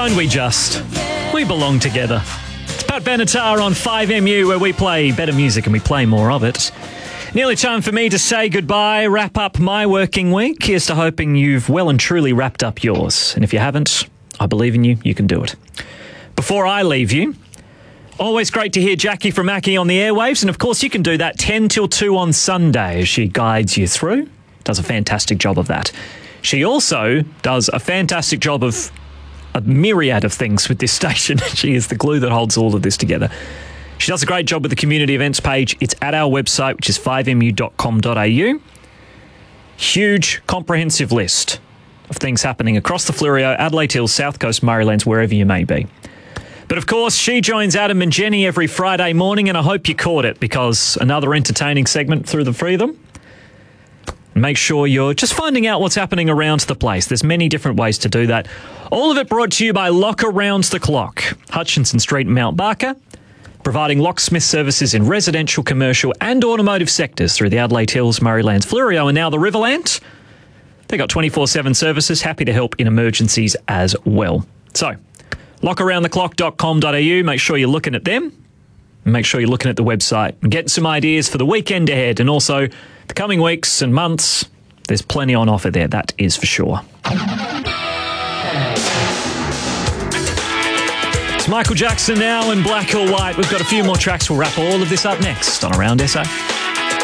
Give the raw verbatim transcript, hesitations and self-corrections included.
Don't we just? We belong together. It's Pat Benatar on five M U, where we play better music and we play more of it. Nearly time for me to say goodbye, wrap up my working week. Here's to hoping you've well and truly wrapped up yours. And if you haven't, I believe in you, you can do it. Before I leave you, always great to hear Jackie from Mackie on the airwaves. And of course, you can do that ten till two on Sunday as she guides you through. Does a fantastic job of that. She also does a fantastic job of a myriad of things with this station. She is the glue that holds all of this together. She does a great job with the community events page. It's at our website, which is five m u dot com dot a u. Huge, comprehensive list of things happening across the Fleurieu, Adelaide Hills, South Coast, Murraylands, wherever you may be. But of course, she joins Adam and Jenny every Friday morning, and I hope you caught it, because another entertaining segment through the three of them. Make sure you're just finding out what's happening around the place. There's many different ways to do that. All of it brought to you by Lock Around the Clock, Hutchinson Street, Mount Barker, providing locksmith services in residential, commercial and automotive sectors through the Adelaide Hills, Murraylands, Fleurieu and now the Riverland. They've got twenty-four seven services, happy to help in emergencies as well. So, lock around the clock dot com dot a u, make sure you're looking at them. And make sure you're looking at the website and getting some ideas for the weekend ahead, and also the coming weeks and months. There's plenty on offer there, that is for sure. It's Michael Jackson now in Black or White. We've got a few more tracks. We'll wrap all of this up next on Around S A.